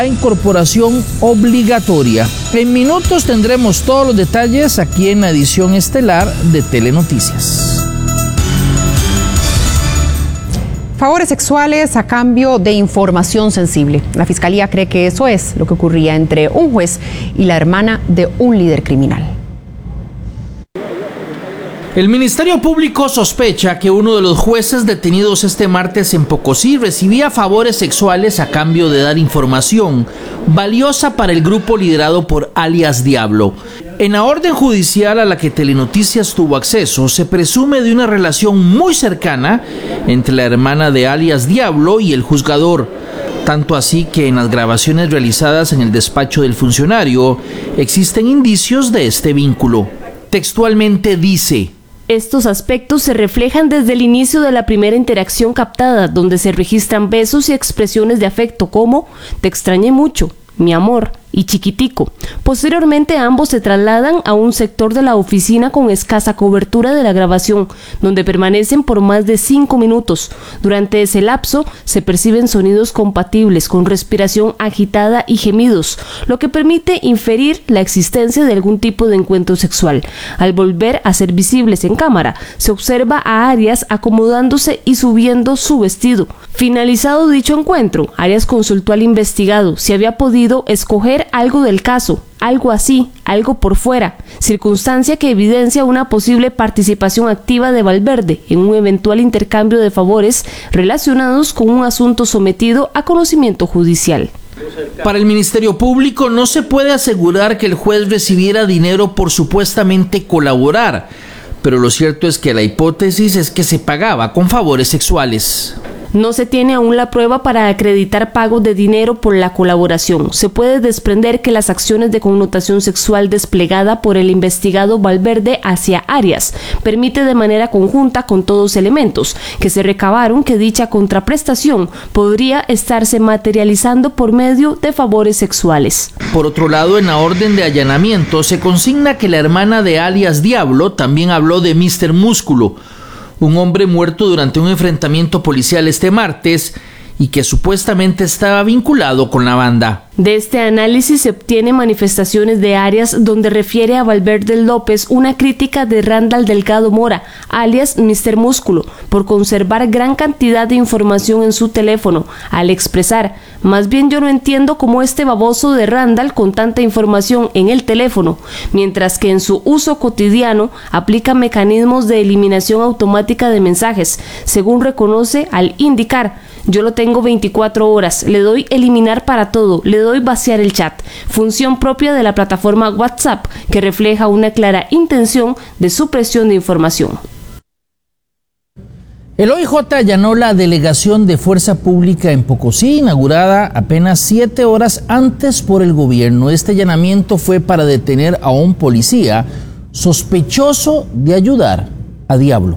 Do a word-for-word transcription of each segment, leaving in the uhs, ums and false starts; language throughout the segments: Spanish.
La incorporación obligatoria. En minutos tendremos todos los detalles aquí en la edición estelar de Telenoticias. Favores sexuales a cambio de información sensible. La Fiscalía cree que eso es lo que ocurría entre un juez y la hermana de un líder criminal. El Ministerio Público sospecha que uno de los jueces detenidos este martes en Pocosí recibía favores sexuales a cambio de dar información valiosa para el grupo liderado por alias Diablo. En la orden judicial a la que Telenoticias tuvo acceso, se presume de una relación muy cercana entre la hermana de alias Diablo y el juzgador. Tanto así que en las grabaciones realizadas en el despacho del funcionario existen indicios de este vínculo. Textualmente dice: estos aspectos se reflejan desde el inicio de la primera interacción captada, donde se registran besos y expresiones de afecto como "te extrañé mucho", "mi amor" y "chiquitico". Posteriormente ambos se trasladan a un sector de la oficina con escasa cobertura de la grabación, donde permanecen por más de cinco minutos. Durante ese lapso se perciben sonidos compatibles con respiración agitada y gemidos, lo que permite inferir la existencia de algún tipo de encuentro sexual. Al volver a ser visibles en cámara, se observa a Arias acomodándose y subiendo su vestido. Finalizado dicho encuentro, Arias consultó al investigado si había podido escoger algo del caso, algo así, algo por fuera, circunstancia que evidencia una posible participación activa de Valverde en un eventual intercambio de favores relacionados con un asunto sometido a conocimiento judicial. Para el Ministerio Público no se puede asegurar que el juez recibiera dinero por supuestamente colaborar, pero lo cierto es que la hipótesis es que se pagaba con favores sexuales. No se tiene aún la prueba para acreditar pagos de dinero por la colaboración. Se puede desprender que las acciones de connotación sexual desplegada por el investigado Valverde hacia Arias permite de manera conjunta con todos elementos que se recabaron que dicha contraprestación podría estarse materializando por medio de favores sexuales. Por otro lado, en la orden de allanamiento se consigna que la hermana de alias Diablo también habló de míster Músculo, un hombre muerto durante un enfrentamiento policial este martes y que supuestamente estaba vinculado con la banda. De este análisis se obtiene manifestaciones de Arias donde refiere a Valverde López una crítica de Randall Delgado Mora, alias míster Músculo, por conservar gran cantidad de información en su teléfono, al expresar: más bien yo no entiendo cómo este baboso de Randall con tanta información en el teléfono, mientras que en su uso cotidiano aplica mecanismos de eliminación automática de mensajes, según reconoce al indicar: yo lo tengo veinticuatro horas, le doy eliminar para todo, le doy vaciar el chat, función propia de la plataforma WhatsApp que refleja una clara intención de supresión de información. El O I J allanó la delegación de Fuerza Pública en Pocosí, inaugurada apenas siete horas antes por el gobierno. Este allanamiento fue para detener a un policía sospechoso de ayudar a Diablo.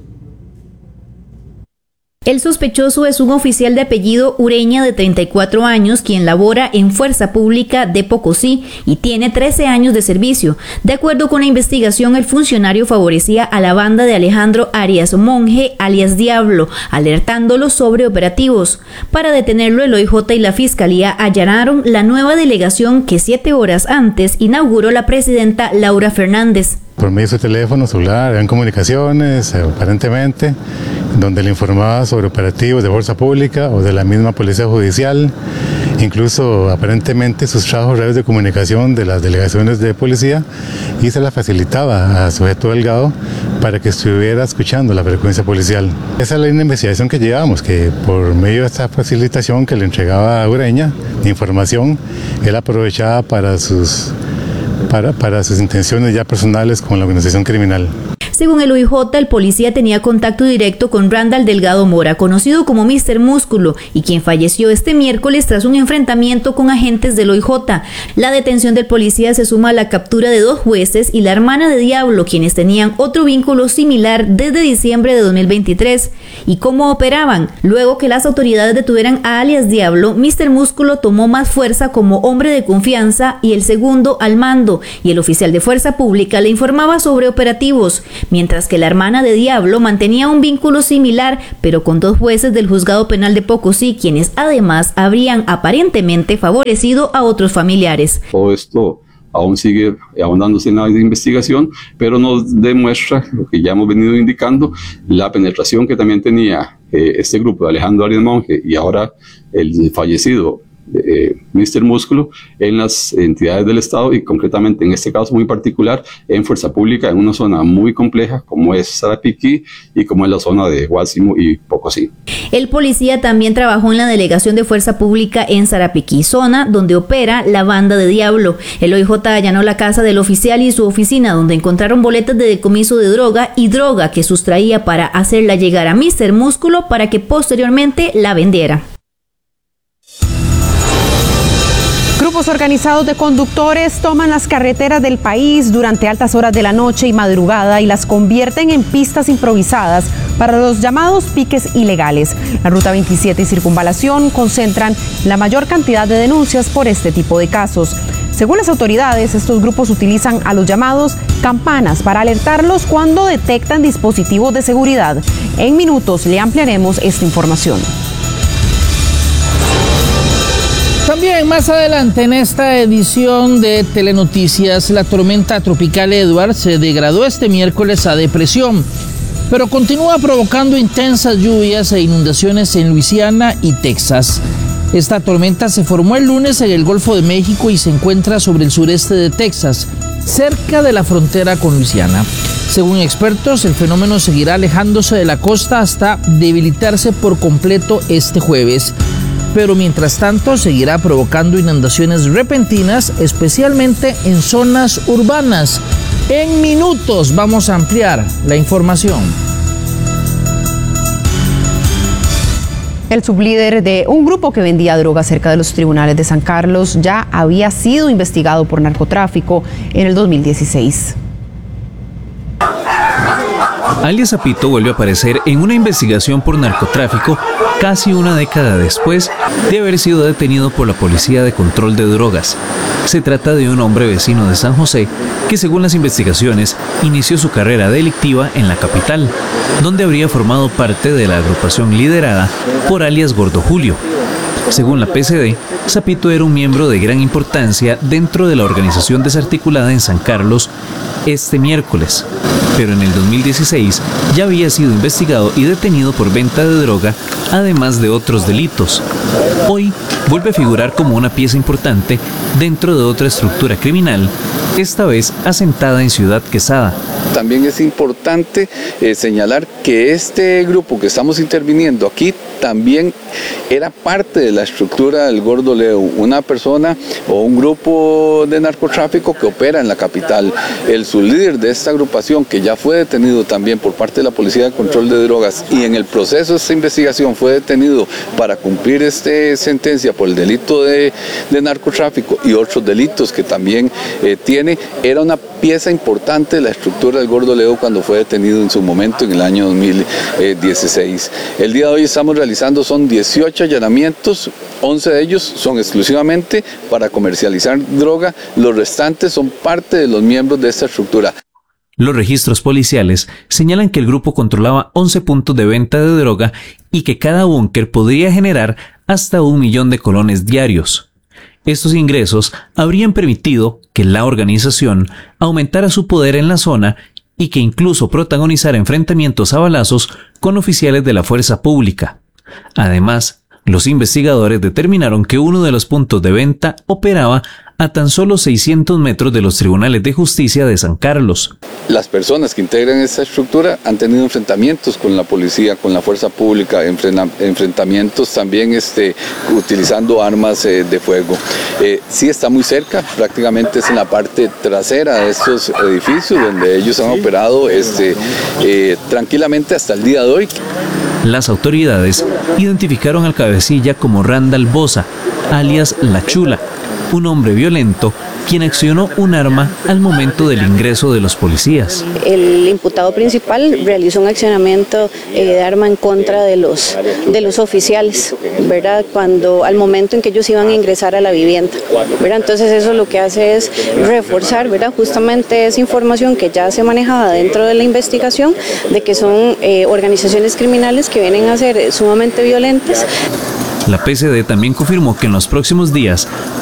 El sospechoso es un oficial de apellido Ureña de treinta y cuatro años, quien labora en Fuerza Pública de Pocosí y tiene trece años de servicio. De acuerdo con la investigación, el funcionario favorecía a la banda de Alejandro Arias Monge, alias Diablo, alertándolo sobre operativos. Para detenerlo, el O I J y la Fiscalía allanaron la nueva delegación que siete horas antes inauguró la presidenta Laura Fernández. Por medio de su teléfono celular, eran comunicaciones, aparentemente, donde le informaba sobre operativos de Fuerza Pública o de la misma Policía Judicial, incluso aparentemente sustrajo redes de comunicación de las delegaciones de policía y se la facilitaba a sujeto Delgado para que estuviera escuchando la frecuencia policial. Esa es la investigación que llevamos, que por medio de esta facilitación que le entregaba a Ureña de información, él aprovechaba para sus Para, para sus intenciones ya personales con la organización criminal. Según el O I J, el policía tenía contacto directo con Randall Delgado Mora, conocido como míster Músculo, y quien falleció este miércoles tras un enfrentamiento con agentes del O I J. La detención del policía se suma a la captura de dos jueces y la hermana de Diablo, quienes tenían otro vínculo similar desde diciembre de dos mil veintitrés. ¿Y cómo operaban? Luego que las autoridades detuvieran a alias Diablo, míster Músculo tomó más fuerza como hombre de confianza y el segundo al mando, y el oficial de Fuerza Pública le informaba sobre operativos. mientras que la hermana de Diablo mantenía un vínculo similar, pero con dos jueces del juzgado penal de Pocosí, quienes además habrían aparentemente favorecido a otros familiares. Todo esto aún sigue ahondándose en la investigación, pero nos demuestra lo que ya hemos venido indicando, la penetración que también tenía eh, este grupo de Alejandro Arias Monge y ahora el fallecido Eh, míster Músculo en las entidades del Estado y concretamente en este caso muy particular en Fuerza Pública en una zona muy compleja como es Sarapiquí y como es la zona de Guásimo y Pocosí. El policía también trabajó en la delegación de Fuerza Pública en Sarapiquí, zona donde opera la banda de Diablo. El O I J allanó la casa del oficial y su oficina, donde encontraron boletas de decomiso de droga y droga que sustraía para hacerla llegar a míster Músculo para que posteriormente la vendiera. Grupos organizados de conductores toman las carreteras del país durante altas horas de la noche y madrugada y las convierten en pistas improvisadas para los llamados piques ilegales. La Ruta veintisiete y Circunvalación concentran la mayor cantidad de denuncias por este tipo de casos. Según las autoridades, estos grupos utilizan a los llamados campanas para alertarlos cuando detectan dispositivos de seguridad. En minutos le ampliaremos esta información. También más adelante en esta edición de Telenoticias, la tormenta tropical Edward se degradó este miércoles a depresión, pero continúa provocando intensas lluvias e inundaciones en Luisiana y Texas. Esta tormenta se formó el lunes en el Golfo de México y se encuentra sobre el sureste de Texas, cerca de la frontera con Luisiana. Según expertos, el fenómeno seguirá alejándose de la costa hasta debilitarse por completo este jueves. Pero mientras tanto seguirá provocando inundaciones repentinas, especialmente en zonas urbanas. En minutos vamos a ampliar la información. El sublíder de un grupo que vendía droga cerca de los tribunales de San Carlos ya había sido investigado por narcotráfico en el dos mil dieciséis. Alias Zapito vuelve a aparecer en una investigación por narcotráfico casi una década después de haber sido detenido por la Policía de Control de Drogas. Se trata de un hombre vecino de San José que, según las investigaciones, inició su carrera delictiva en la capital, donde habría formado parte de la agrupación liderada por alias Gordo Julio. Según la P C D, Zapito era un miembro de gran importancia dentro de la organización desarticulada en San Carlos este miércoles, pero en el dos mil dieciséis ya había sido investigado y detenido por venta de droga, además de otros delitos. Hoy vuelve a figurar como una pieza importante dentro de otra estructura criminal, esta vez asentada en Ciudad Quesada. También es importante eh, señalar que este grupo que estamos interviniendo aquí también era parte de la estructura del Gordo Leo, una persona o un grupo de narcotráfico que opera en la capital. El sublíder de esta agrupación, que ya fue detenido también por parte de la Policía de Control de Drogas y en el proceso de esta investigación fue detenido para cumplir esta sentencia por el delito de, de narcotráfico y otros delitos que también eh, tiene, era una pieza importante de la estructura del Gordo Leo cuando fue detenido en su momento en el año dos mil dieciséis. El día de hoy estamos realizando son dieciocho allanamientos, once de ellos son exclusivamente para comercializar droga, los restantes son parte de los miembros de esta estructura. Los registros policiales señalan que el grupo controlaba once puntos de venta de droga y que cada búnker podría generar hasta un millón de colones diarios. Estos ingresos habrían permitido que la organización aumentara su poder en la zona y que incluso protagonizara enfrentamientos a balazos con oficiales de la fuerza pública. Además, los investigadores determinaron que uno de los puntos de venta operaba a tan solo seiscientos metros de los tribunales de justicia de San Carlos. Las personas que integran esta estructura han tenido enfrentamientos con la policía, con la fuerza pública, enfrentamientos también este, utilizando armas eh, de fuego. Eh, sí está muy cerca, prácticamente es en la parte trasera de estos edificios donde ellos han operado este, eh, tranquilamente hasta el día de hoy. Las autoridades identificaron al cabecilla como Randall Bosa, alias La Chula, un hombre violento quien accionó un arma al momento del ingreso de los policías. El imputado principal realizó un accionamiento eh, de arma en contra de los, de los oficiales, ¿verdad? Cuando, al momento en que ellos iban a ingresar a la vivienda, ¿verdad? Entonces eso lo que hace es reforzar, ¿verdad? Justamente esa información que ya se manejaba dentro de la investigación, de que son eh, organizaciones criminales que vienen a ser sumamente violentas. La P C D también confirmó que en los próximos días